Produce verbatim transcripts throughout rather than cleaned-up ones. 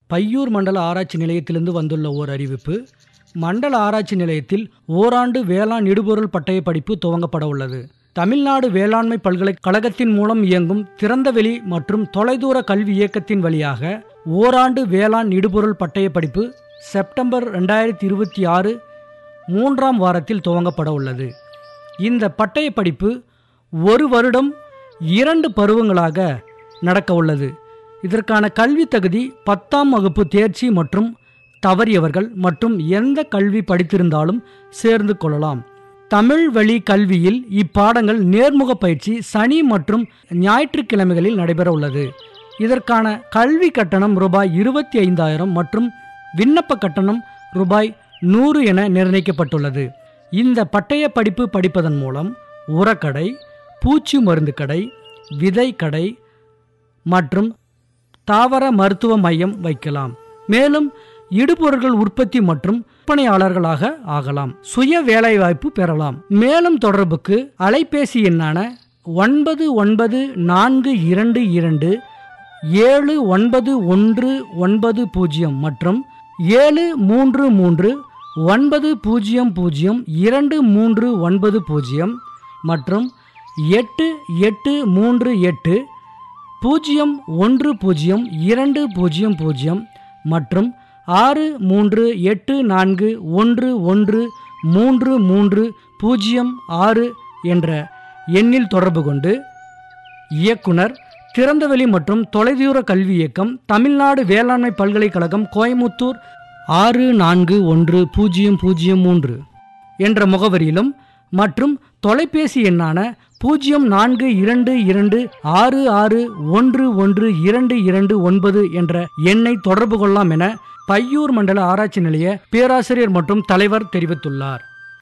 பையூர் மண்டல ஆராய்ச்சி நிலையத்திலிருந்து வந்துள்ள ஓர் அறிவிப்பு. மண்டல ஆராய்ச்சி நிலையத்தில் ஓராண்டு வேளாண் இடுபொருள் பட்டய படிப்பு துவங்கப்பட உள்ளது. தமிழ்நாடு வேளாண்மை பல்கலைக்கழகத்தின் மூலம் இயங்கும் திறந்தவெளி மற்றும் தொலைதூர கல்வி இயக்கத்தின் வழியாக ஓராண்டு வேளாண் இடுபொருள் பட்டய படிப்பு செப்டம்பர் ரெண்டாயிரத்தி இருபத்தி ஆறு மூன்றாம் வாரத்தில் துவங்கப்பட உள்ளது. இந்த பட்டய படிப்பு ஒரு வருடம் இரண்டு பருவங்களாக நடக்க உள்ளது. இதற்கான கல்வி தகுதி பத்தாம் வகுப்பு தேர்ச்சி மற்றும் தவறியவர்கள் மற்றும் எந்த கல்வி படித்திருந்தாலும் சேர்ந்து கொள்ளலாம். தமிழ் வழி கல்வியில் இப்பாடங்கள் நேர்முக பயிற்சி சனி மற்றும் ஞாயிற்றுக்கிழமைகளில் நடைபெற உள்ளது. இதற்கான கல்வி கட்டணம் ரூபாய் இருபத்தி ஐந்தாயிரம் மற்றும் விண்ணப்ப கட்டணம் ரூபாய் நூறு என நிர்ணயிக்கப்பட்டுள்ளது. இந்த பட்டய படிப்பு படிப்பதன் மூலம் உரக்கடை, பூச்சி மருந்து கடை, விதை கடை மற்றும் தாவர மருத்துவ மையம் வைக்கலாம். மேலும் இடுபொருட்கள் உற்பத்தி மற்றும் விற்பனையாளர்களாக ஆகலாம். சுய வேலைவாய்ப்பு பெறலாம். மேலும் தொடர்புக்கு அலைபேசி எண்ணான ஒன்பது ஒன்பது நான்கு இரண்டு இரண்டு ஏழு ஒன்பது ஒன்று ஒன்பது பூஜ்ஜியம் மற்றும் ஏழு மூன்று மூன்று ஒன்பது பூஜ்ஜியம் பூஜ்ஜியம் இரண்டு மூன்று ஒன்பது பூஜ்ஜியம் மற்றும் எட்டு எட்டு மூன்று எட்டு பூஜ்ஜியம் ஒன்று பூஜ்ஜியம் இரண்டு பூஜ்ஜியம் பூஜ்ஜியம் மற்றும் ஆறு மூன்று எட்டு நான்கு ஒன்று ஒன்று மூன்று மூன்று பூஜ்ஜியம் ஆறு என்ற எண்ணில் தொடர்பு கொண்டு இயக்குனர் திறந்தவெளி மற்றும் தொலைதூர கல்வி இயக்கம் தமிழ்நாடு வேளாண்மை பல்கலைக்கழகம் கோயமுத்தூர் ஆறு நான்கு ஒன்று பூஜ்ஜியம் பூஜ்ஜியம் மூன்று என்ற முகவரியிலும் மற்றும் தொலைபேசி எண்ணான பூஜ்ஜியம் நான்கு இரண்டு இரண்டு ஆறு ஆறு ஒன்று ஒன்று இரண்டு இரண்டு ஒன்பது என்ற எண்ணை தொடர்பு கொள்ளலாம் என பையூர் மண்டல ஆராய்ச்சி நிலைய பேராசிரியர் மற்றும் தலைவர் தெரிவித்துள்ளார்.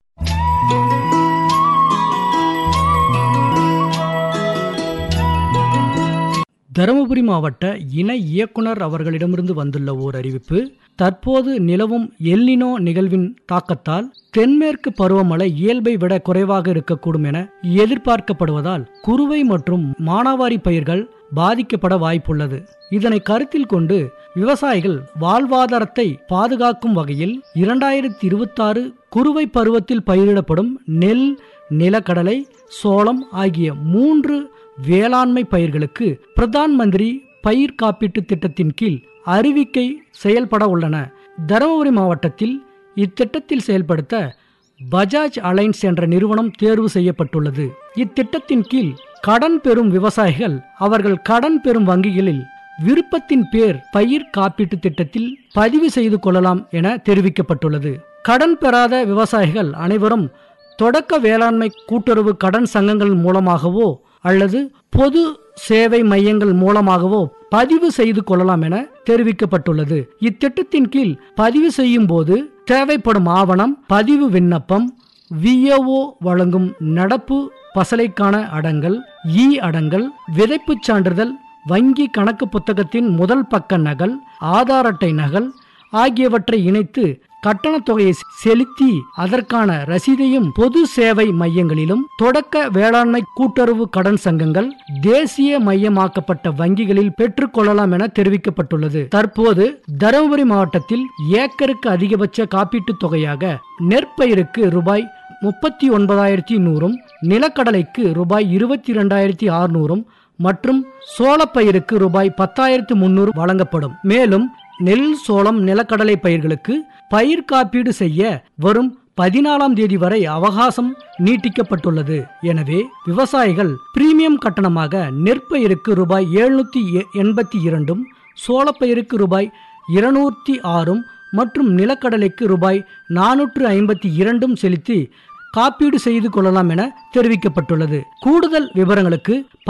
தருமபுரி மாவட்ட இணை இயக்குனர் அவர்களிடமிருந்து வந்துள்ள ஓர் அறிவிப்பு. தற்போது நிலவும் எல்னினோ நிகழ்வின் தாக்கத்தால் தென்மேற்கு பருவமழை இயல்பை விட குறைவாக இருக்கக்கூடும் என எதிர்பார்க்கப்படுவதால் குறுவை மற்றும் மானாவாரி பயிர்கள் பாதிக்கப்பட வாய்ப்புள்ளது. இதனை கருத்தில் கொண்டு விவசாயிகள் வாழ்வாதாரத்தை பாதுகாக்கும் வகையில் இரண்டாயிரத்தி இருபத்தி ஆறு குறுவை பருவத்தில் பயிரிடப்படும் நெல், நிலக்கடலை, சோளம் ஆகிய மூன்று வேளாண்மை பயிர்களுக்கு பிரதான் மந்திரி பயிர் காப்பீட்டு திட்டத்தின் கீழ் அறிவிக்கை செயல்பட உள்ளன. தருமபுரி மாவட்டத்தில் இத்திட்டத்தில் செயல்படுத்த பஜாஜ் அலைன்ஸ் என்ற நிறுவனம் தேர்வு செய்யப்பட்டுள்ளது. இத்திட்டத்தின் கீழ் கடன் பெறும் விவசாயிகள் அவர்கள் கடன் பெறும் வங்கிகளில் விருப்பத்தின் பேர் பயிர் காப்பீட்டு திட்டத்தில் பதிவு செய்து கொள்ளலாம் என தெரிவிக்கப்பட்டுள்ளது. கடன் பெறாத விவசாயிகள் அனைவரும் தொடக்க வேளாண்மை கூட்டுறவு கடன் சங்கங்கள் மூலமாகவோ அல்லது பொது சேவை மையங்கள் மூலமாகவோ பதிவு செய்து கொள்ளலாம் என தெரிவிக்கப்பட்டுள்ளது. இத்திட்டத்தின் கீழ் பதிவு செய்யும் போது தேவைப்படும் ஆவணம் பதிவு விண்ணப்பம், விஏஓ வழங்கும் நடப்பு பசலைக்கான அடங்கல், இ அடங்கல், விதைப்பு சான்றிதழ், வங்கி கணக்கு புத்தகத்தின் முதல் பக்க நகல், ஆதார் அட்டை நகல் ஆகியவற்றை இணைத்து கட்டணத் தொகையை செலுத்தி அதற்கான ரசீதையும் பொது சேவை மையங்களிலும் தொடக்க வேளாண்மை கூட்டுறவு கடன் சங்கங்கள் தேசிய மையமாக்கப்பட்ட வங்கிகளில் பெற்றுக் கொள்ளலாம் என தெரிவிக்கப்பட்டுள்ளது. தற்போது தருமபுரி மாவட்டத்தில் ஏக்கருக்கு அதிகபட்ச காப்பீட்டு தொகையாக நெற்பயிருக்கு ரூபாய் முப்பத்தி ஒன்பதாயிரத்தி நூறும், நிலக்கடலைக்கு ரூபாய் இருபத்தி இரண்டாயிரத்தி அறுநூறும் மற்றும் சோளப்பயிருக்கு ரூபாய் பத்தாயிரத்து முன்னூறு வழங்கப்படும். மேலும் நெல், சோளம், நிலக்கடலை பயிர்களுக்கு பயிர் காப்பீடு செய்ய வரும் பதினாலாம் தேதி வரை அவகாசம் நீட்டிக்கப்பட்டுள்ளது. எனவே விவசாயிகள் பிரீமியம் கட்டணமாக நெற்பயிருக்கு ரூபாய் எழுநூத்தி எண்பத்தி இரண்டும், சோளப்பயிருக்கு ரூபாய் இருநூத்தி ஆறும் மற்றும் நிலக்கடலைக்கு ரூபாய் நானூற்று ஐம்பத்தி இரண்டும் செலுத்தி காப்பீடு செய்து கொள்ளலாம் என தெரிவிக்கப்பட்டுள்ளது. கூடுதல் விவரங்களுக்கு